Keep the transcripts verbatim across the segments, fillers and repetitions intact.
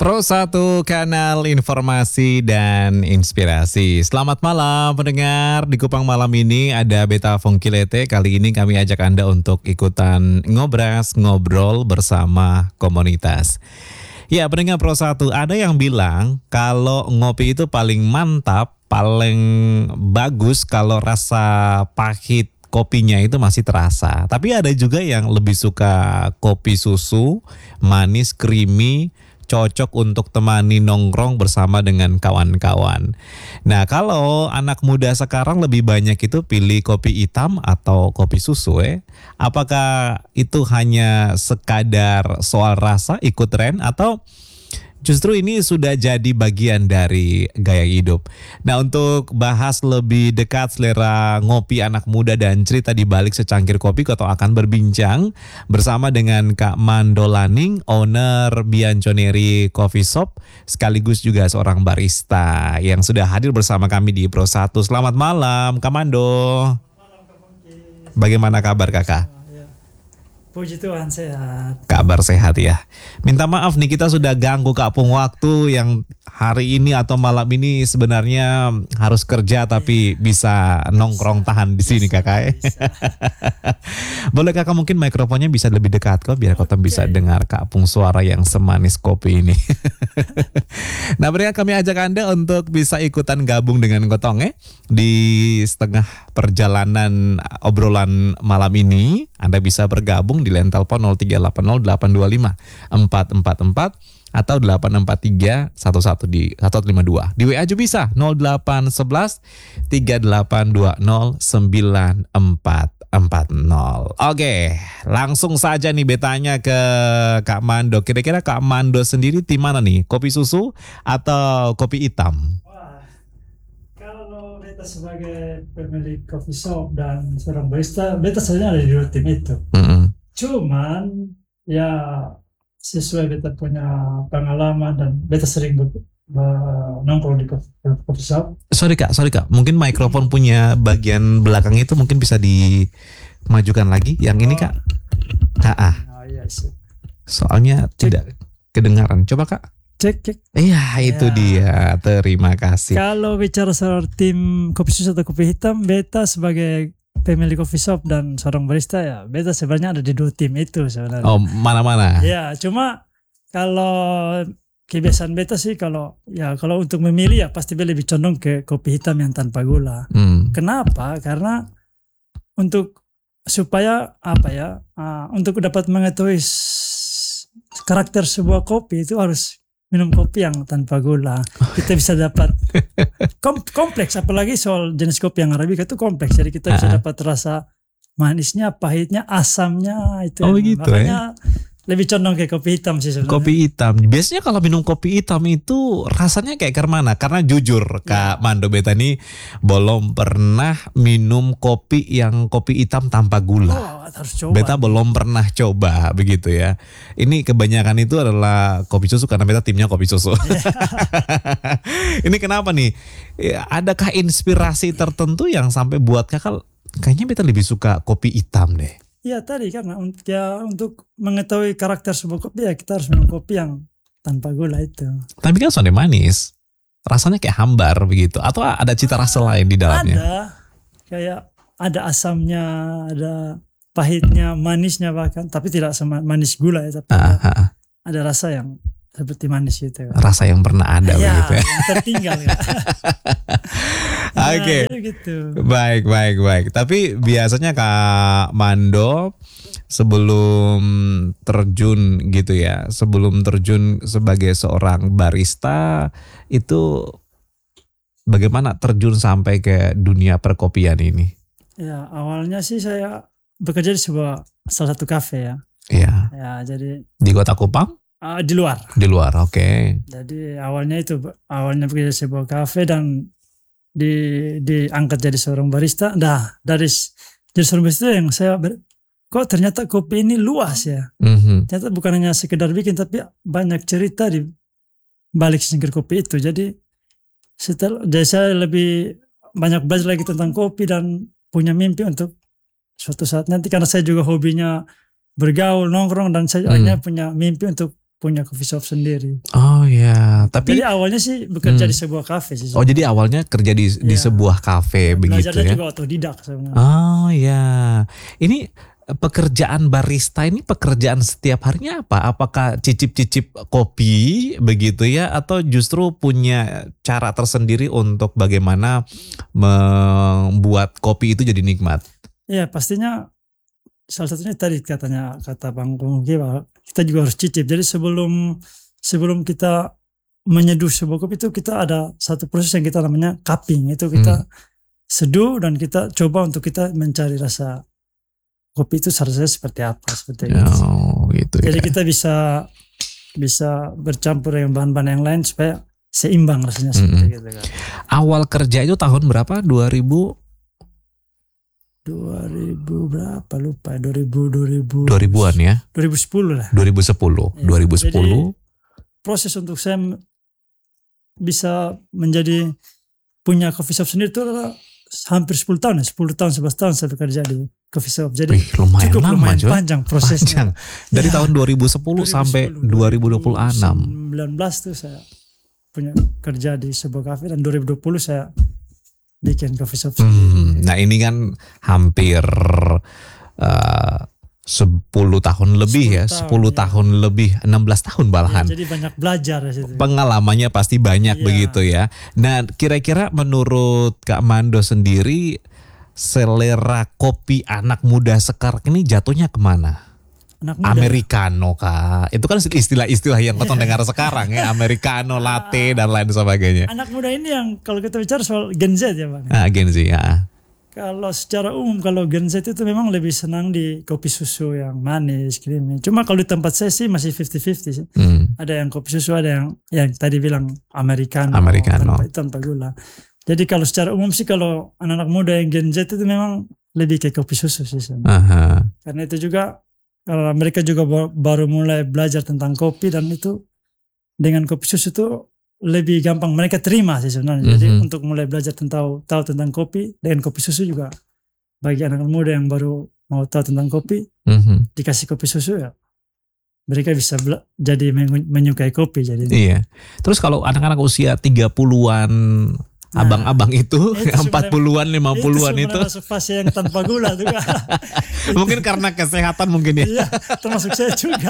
Pro satu Kanal Informasi dan Inspirasi. Selamat malam pendengar. Di Kupang malam ini ada Beta Fongkilete. Kali ini kami ajak Anda untuk ikutan ngobras ngobrol bersama komunitas. Ya pendengar Pro satu, ada yang bilang kalau ngopi itu paling mantap, paling bagus kalau rasa pahit kopinya itu masih terasa. Tapi ada juga yang lebih suka kopi susu, manis, creamy, cocok untuk temani nongkrong bersama dengan kawan-kawan. Nah, kalau anak muda sekarang lebih banyak itu pilih kopi hitam atau kopi susu, eh? Apakah itu hanya sekadar soal rasa ikut tren atau justru ini sudah jadi bagian dari gaya hidup? Nah, untuk bahas lebih dekat selera ngopi anak muda dan cerita di balik secangkir kopi, Koto akan berbincang bersama dengan Kak Mando Laning, owner Bianconeri Coffee Shop, sekaligus juga seorang barista yang sudah hadir bersama kami di Pro satu. Selamat malam, Kak Mando. Bagaimana kabar Kakak? Puji Tuhan sehat. Kabar sehat ya. Minta maaf nih kita sudah ganggu Kak Pung waktu yang hari ini atau malam ini sebenarnya harus kerja tapi bisa nongkrong tahan di sini Kakak. Boleh Kakak mungkin mikrofonnya bisa lebih dekat kok biar Kota bisa dengar Kak Pung suara yang semanis kopi ini. Nah, berikan kami ajak Anda untuk bisa ikutan gabung dengan Kotong eh di setengah perjalanan obrolan malam ini. Anda bisa bergabung di line telepon nol tiga delapan nol delapan dua lima empat empat empat atau delapan empat tiga satu satu di satu lima dua. Di W A juga bisa nol delapan satu satu tiga delapan dua nol sembilan empat empat nol. Oke, langsung saja nih betanya ke Kak Mando. Kira-kira Kak Mando sendiri tim mana nih? Kopi susu atau kopi hitam? Beta sebagai pemilik coffee shop dan seorang barista, beta sebenarnya ada di dua tim itu. Mm-hmm. Cuman ya sesuai beta punya pengalaman dan beta sering ber, ber, nongkrong di coffee, coffee shop. Sorry kak, sorry kak, mungkin mikrofon punya bagian belakang itu mungkin bisa dimajukan lagi. Yang oh. ini kak, ah, ah. Oh, iya, soalnya cek. Tidak kedengaran. Coba kak. Cek, cek. Iya, itu ya. Dia. Terima kasih. Kalau bicara soal tim kopi susu atau kopi hitam, beta sebagai pemilik coffee shop dan seorang barista ya, beta sebenarnya ada di dua tim itu sebenarnya. Oh, mana-mana? Ya, cuma kalau kebiasaan beta sih kalau ya kalau untuk memilih ya pasti lebih condong ke kopi hitam yang tanpa gula. Hmm. Kenapa? Karena untuk supaya apa ya, uh, untuk dapat mengetahui karakter sebuah kopi itu harus minum kopi yang tanpa gula. Kita bisa dapat kom- kompleks, apalagi soal jenis kopi yang Arabica itu kompleks. Jadi kita bisa dapat rasa manisnya, pahitnya, asamnya itu. Oh gitu. Makanya eh? lebih condong ke kopi hitam sih sebenarnya. Kopi hitam. Biasanya kalau minum kopi hitam itu rasanya kayak kemana? Karena jujur Kak ya. Mando Beta ini belum pernah minum kopi yang kopi hitam tanpa gula. Oh, harus coba. Beta belum pernah coba begitu ya. Ini kebanyakan itu adalah kopi susu karena Beta timnya kopi susu. Ya. Ini kenapa nih? Adakah inspirasi tertentu yang sampai buat Kakak kayaknya Beta lebih suka kopi hitam deh? Ya tadi karena ya, untuk mengetahui karakter sebuah kopi ya kita harus minum kopi yang tanpa gula itu. Tapi kan soalnya manis, rasanya kayak hambar begitu. Atau ada cita rasa lain di dalamnya? Ada, kayak ada asamnya, ada pahitnya, manisnya bahkan. Tapi tidak manis gula ya, tapi ah, ada, ah. ada rasa yang seperti manis gitu. Rasa yang pernah ada ya, begitu ya. Yang tertinggal ya. Oke, okay. Nah, gitu. Baik, baik, baik. Tapi biasanya Kak Mando sebelum terjun gitu ya, sebelum terjun sebagai seorang barista itu bagaimana terjun sampai ke dunia perkopian ini? Ya, awalnya sih saya bekerja di sebuah salah satu kafe ya. Iya. Ya, jadi di Kota Kupang? Uh, di luar. Di luar, oke. Okay. Jadi awalnya itu awalnya bekerja di sebuah kafe dan di diangkat jadi seorang barista. Nah, dari jadi seorang barista yang saya ber, kok ternyata kopi ini luas ya. Mm-hmm. Ternyata bukan hanya sekedar bikin tapi banyak cerita di balik secangkir kopi itu. Jadi setelah jadi saya lebih banyak belajar lagi tentang kopi dan punya mimpi untuk suatu saat nanti karena saya juga hobinya bergaul, nongkrong dan saya mm. punya mimpi untuk punya coffee shop sendiri. Oh ya, tapi jadi awalnya sih bekerja hmm. di sebuah kafe sih. Oh jadi awalnya kerja di, ya. di sebuah kafe ya, begitu belajarnya ya? juga otodidak sebenarnya. Oh ya, ini pekerjaan barista ini pekerjaan setiap harinya apa? Apakah cicip-cicip kopi begitu ya? Atau justru punya cara tersendiri untuk bagaimana membuat kopi itu jadi nikmat? Ya pastinya salah satunya tadi katanya kata Bang Pungki bahwa kita juga harus cicip. Jadi sebelum sebelum kita menyeduh sebuah kopi itu kita ada satu proses yang kita namanya cupping. Itu kita hmm. seduh dan kita coba untuk kita mencari rasa kopi itu rasanya seperti apa seperti oh, gitu. Jadi ya. kita bisa bisa bercampur dengan bahan-bahan yang lain supaya seimbang rasanya seperti hmm. gitu kan. Awal kerja itu tahun berapa? dua ribu dua ribu berapa lupa dua ribu dua ribu dua ribuan ya dua ribu sepuluh lah dua ribu sepuluh ya, dua ribu sepuluh jadi proses untuk saya bisa menjadi punya coffee shop sendiri itu adalah hampir sepuluh tahun ya sepuluh tahun sebelas tahun saya bekerja di coffee shop jadi Wih, lumayan cukup lama, lumayan Joy. panjang prosesnya panjang. Dari ya, tahun dua ribu sepuluh sampai dua ribu dua puluh enam dua ribu sembilan belas tuh saya punya kerja di sebuah kafe dan dua ribu dua puluh saya bikin coffee shop. Hmm, nah ini kan hampir uh, sepuluh tahun lebih ya, sepuluh ya. tahun lebih, enam belas tahun malahan. Ya, jadi banyak belajar ya situ. Pengalamannya pasti banyak ya. Begitu ya. Nah kira-kira menurut Kak Mando sendiri selera kopi anak muda sekarang ini jatuhnya kemana? Americano kak, itu kan istilah-istilah yang kita dengar sekarang ya, Americano, latte dan lain sebagainya. Anak muda ini yang kalau kita bicara soal Gen Z ya Bang. Ah, Gen Z ya. Kalau secara umum kalau Gen Z itu memang lebih senang di kopi susu yang manis, creamy. Cuma kalau di tempat saya sih masih fifty fifty sih. Hmm. Ada yang kopi susu, ada yang yang tadi bilang Americano, Americano. Tanpa, tanpa gula. Jadi kalau secara umum sih kalau anak-anak muda yang Gen Z itu memang lebih ke kopi susu sih. Aha. Karena itu juga kalau mereka juga baru mulai belajar tentang kopi dan itu dengan kopi susu itu lebih gampang mereka terima sih sebenarnya. Mm-hmm. Jadi untuk mulai belajar tentang tahu tentang kopi dengan kopi susu juga bagi anak muda yang baru mau tahu tentang kopi mm-hmm. dikasih kopi susu ya mereka bisa bela- jadi menyukai kopi jadi. Iya. Terus kalau anak-anak usia tiga puluhan nah, abang-abang itu, itu empat puluhan, lima puluhan itu, itu masuk fase yang tanpa gula juga. Mungkin karena kesehatan mungkin ya. Iya, termasuk saya juga.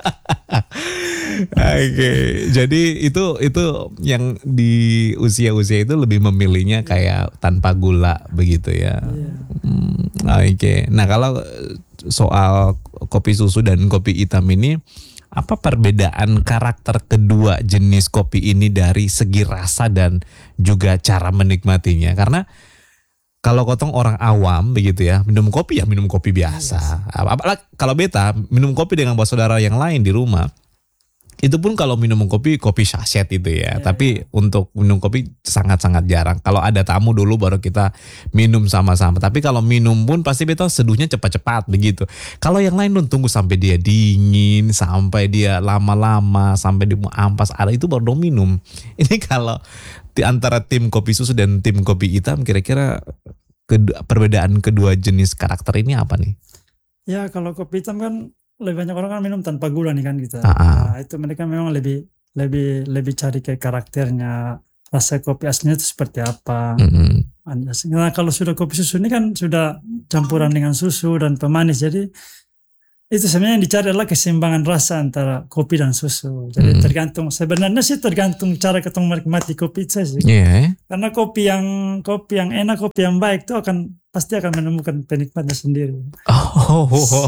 Oke, okay. Jadi itu itu yang di usia-usia itu lebih memilihnya kayak tanpa gula begitu ya. Yeah. Hmm, Oke, okay. Nah kalau soal kopi susu dan kopi hitam ini, apa perbedaan karakter kedua jenis kopi ini dari segi rasa dan juga cara menikmatinya? Karena kalau kotong orang awam begitu ya, minum kopi ya minum kopi biasa. Yes. Apalagi kalau beta minum kopi dengan saudara yang lain di rumah. Itu pun kalau minum kopi, kopi saset itu ya. Yeah, Tapi yeah. untuk minum kopi sangat-sangat jarang. Kalau ada tamu dulu baru kita minum sama-sama. Tapi kalau minum pun pasti beta seduhnya cepat-cepat begitu. Kalau yang lain pun tunggu sampai dia dingin, sampai dia lama-lama, sampai dia mau ampas ada itu baru dong minum. Ini kalau di antara tim kopi susu dan tim kopi hitam kira-kira kedua, perbedaan kedua jenis karakter ini apa nih? Ya kalau kopi hitam kan lebih banyak orang kan minum tanpa gula nih kan gitu. Uh-uh. Nah, itu mereka memang lebih lebih lebih cari ke karakternya, rasa kopi aslinya itu seperti apa. Mm-hmm. Nah kalau sudah kopi susu ini kan sudah campuran dengan susu dan pemanis, jadi itu sebenarnya yang dicari adalah keseimbangan rasa antara kopi dan susu. Jadi mm-hmm. tergantung sebenarnya sih tergantung cara kita menikmati kopi itu sih. Yeah. Karena kopi yang kopi yang enak, kopi yang baik itu akan pasti akan menemukan penikmatnya sendiri. Oh,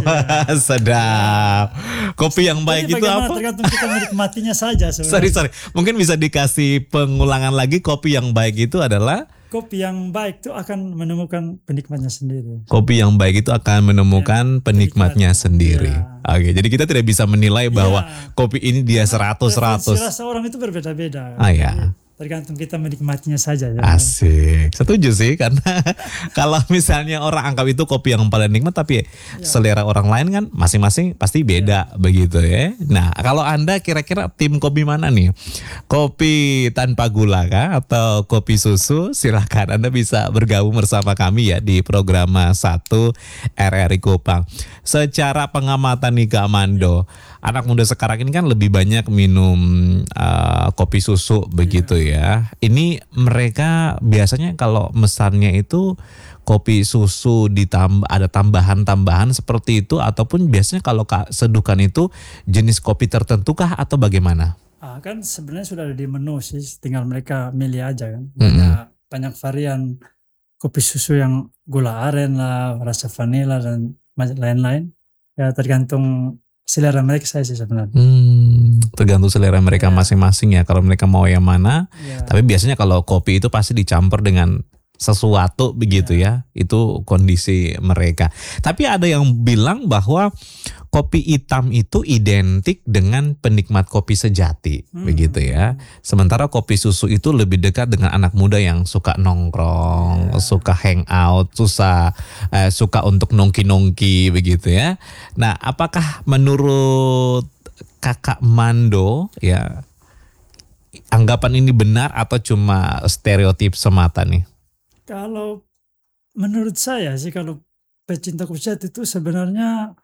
sedap. Kopi yang baik jadi itu apa? Tergantung kita menikmatinya saja sebenarnya. Sorry, sorry. Mungkin bisa dikasih pengulangan lagi, kopi yang baik itu adalah? Kopi yang baik itu akan menemukan penikmatnya sendiri. Kopi yang baik itu akan menemukan ya, penikmatnya penikmat. sendiri. Ya. Oke, jadi kita tidak bisa menilai bahwa ya. kopi ini dia seratus seratus. Rasa orang itu berbeda-beda. Ah ya. Tergantung kita menikmatinya saja. Ya. Asik, setuju sih karena kalau misalnya orang anggap itu kopi yang paling nikmat, tapi ya. selera orang lain kan masing-masing pasti beda ya. begitu ya. Nah kalau Anda kira-kira tim kopi mana nih? Kopi tanpa gula kah atau kopi susu? Silahkan Anda bisa bergabung bersama kami ya di program satu R R I Kupang. Secara pengamatan nih Kak Mando, anak muda sekarang ini kan lebih banyak minum uh, kopi susu begitu ya. Ini mereka biasanya kalau mesannya itu kopi susu ditambah ada tambahan-tambahan seperti itu, ataupun biasanya kalau Kak seduhkan itu jenis kopi tertentu kah atau bagaimana? Ah, kan sebenarnya sudah ada di menu sih, tinggal mereka milih aja kan. Banyak mm-hmm. banyak varian kopi susu yang gula aren lah, rasa vanila dan lain-lain. Ya tergantung selera mereka saya sih sebenarnya. Hmm, tergantung selera mereka ya. Masing-masing ya. Kalau mereka mau yang mana. Ya. Tapi biasanya kalau kopi itu pasti dicampur dengan sesuatu begitu ya. ya. Itu kondisi mereka. Tapi ada yang bilang bahwa kopi hitam itu identik dengan penikmat kopi sejati, hmm. begitu ya. Sementara kopi susu itu lebih dekat dengan anak muda yang suka nongkrong, yeah. suka hangout, susah, eh, suka untuk nongki-nongki begitu ya. Nah, apakah menurut Kakak Mando ya anggapan ini benar atau cuma stereotip semata nih? Kalau menurut saya sih, kalau pecinta kopi sejati itu sebenarnya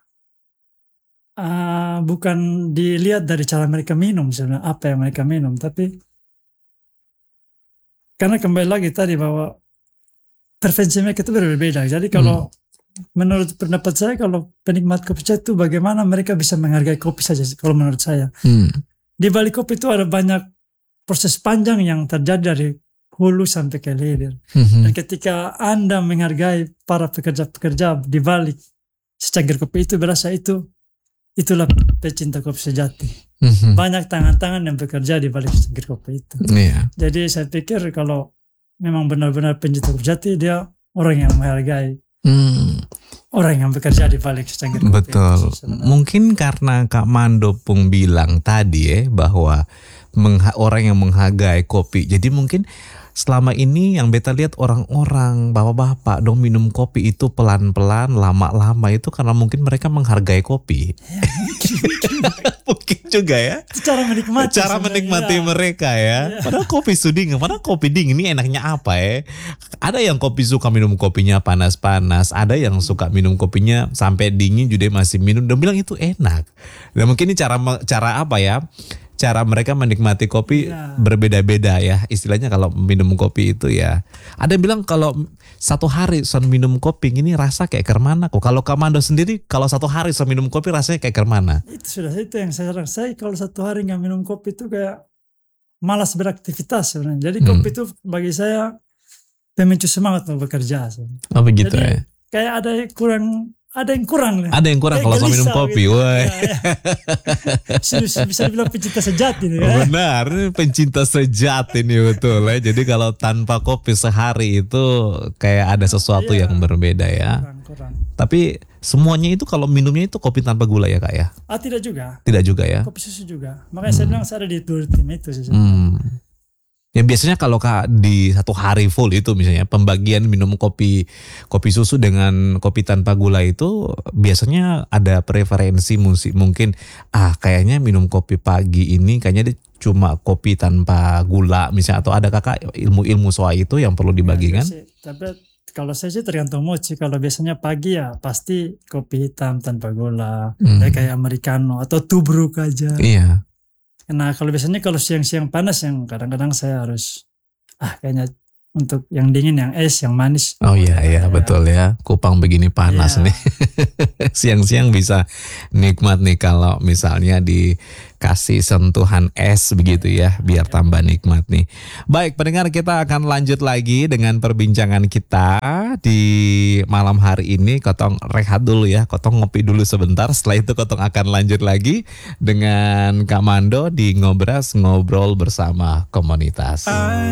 Uh, bukan dilihat dari cara mereka minum sebenarnya, apa yang mereka minum, tapi karena kembali lagi tadi bahwa preferensi mereka itu berbeda. Jadi kalau hmm. menurut pendapat saya, kalau penikmat kopi sejati itu bagaimana mereka bisa menghargai kopi saja. Kalau menurut saya hmm. di balik kopi itu ada banyak proses panjang yang terjadi dari hulu sampai ke hilir. Hmm. Dan ketika Anda menghargai para pekerja-pekerja di balik secangkir kopi itu, berasa itu itulah pecinta kopi sejati. Mm-hmm. Banyak tangan-tangan yang bekerja di balik secangkir kopi itu. Yeah. Jadi saya pikir kalau memang benar-benar pencinta kopi sejati, dia orang yang menghargai mm. orang yang bekerja di balik secangkir kopi. Betul. Itu, mungkin karena Kak Mando pun bilang tadi ya bahwa mengha- orang yang menghargai kopi. Jadi mungkin selama ini yang beta lihat orang-orang bapak-bapak dong minum kopi itu pelan-pelan, lama-lama itu karena mungkin mereka menghargai kopi. Ya, mungkin juga ya. Cara menikmati. Cara menikmati ya. mereka ya. ya. Padahal kopi suding, padahal kopi dingin ini enaknya apa ya? Ada yang kopi suka minum kopinya panas-panas, ada yang suka minum kopinya sampai dingin juga masih minum dan bilang itu enak. Dan mungkin ini cara cara apa ya? Cara mereka menikmati kopi ya. berbeda-beda ya. Istilahnya kalau minum kopi itu ya. Ada yang bilang kalau satu hari saya minum kopi ini rasa kayak kermana kok. Kalau Kak Mando sendiri kalau satu hari saya minum kopi rasanya kayak kermana? Itu sudah itu yang saya rasa. Kalau satu hari nggak minum kopi itu kayak malas beraktivitas sebenarnya. Jadi hmm. kopi itu bagi saya pemicu semangat untuk bekerja. Sebenarnya. Oh begitu Jadi, ya. Kayak ada kurang Ada yang kurang lah. Ada yang kurang kalau saya minum kopi. Gitu. Woi. Ya, ya. Bisa dibilang pencinta sejati nih ya. Benar, pencinta sejati nih betul ya. Jadi kalau tanpa kopi sehari itu kayak ada sesuatu ya, yang berbeda ya. Kurang, kurang. Tapi semuanya itu kalau minumnya itu kopi tanpa gula ya Kak ya? Ah tidak juga. Tidak juga ya. Kopi susu juga. Makanya hmm. saya bilang saya ada di dua tim itu sih. Hmm. Ya biasanya kalau Kak di satu hari full itu misalnya pembagian minum kopi kopi susu dengan kopi tanpa gula itu biasanya ada preferensi musik mungkin ah kayaknya minum kopi pagi ini kayaknya dia cuma kopi tanpa gula misalnya, atau ada Kakak ilmu-ilmu soal itu yang perlu dibagikan? Ya, tapi kalau saya sih tergantung mood sih. Kalau biasanya pagi ya pasti kopi hitam tanpa gula, hmm. kayak americano atau tubruk aja. Iya. Nah kalau biasanya kalau siang-siang panas yang kadang-kadang saya harus ah kayaknya untuk yang dingin, yang es, yang manis. Oh iya iya ya. Betul ya, Kupang begini panas ya. nih. Siang-siang bisa nikmat nih kalau misalnya dikasih sentuhan es begitu ya, biar tambah nikmat nih. Baik pendengar, kita akan lanjut lagi dengan perbincangan kita di malam hari ini. Kotong rehat dulu ya, Kotong ngopi dulu sebentar. Setelah itu Kotong akan lanjut lagi dengan Kak Mando di Ngobras, ngobrol bersama komunitas.